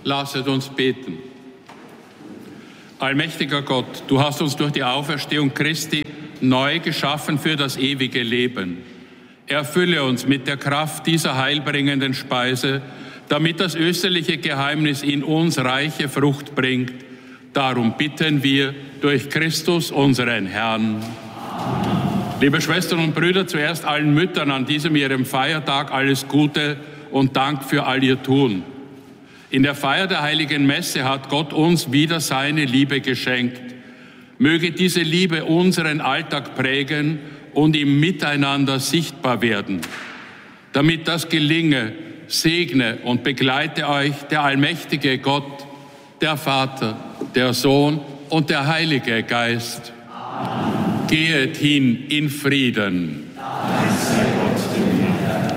Lasset uns beten. Allmächtiger Gott, du hast uns durch die Auferstehung Christi neu geschaffen für das ewige Leben. Erfülle uns mit der Kraft dieser heilbringenden Speise, damit das österliche Geheimnis in uns reiche Frucht bringt. Darum bitten wir durch Christus, unseren Herrn. Liebe Schwestern und Brüder, zuerst allen Müttern an diesem ihrem Feiertag alles Gute und Dank für all ihr Tun. In der Feier der Heiligen Messe hat Gott uns wieder seine Liebe geschenkt. Möge diese Liebe unseren Alltag prägen und im Miteinander sichtbar werden. Damit das gelinge, segne und begleite euch der allmächtige Gott, der Vater, der Sohn und der Heilige Geist. Amen. Gehet hin in Frieden.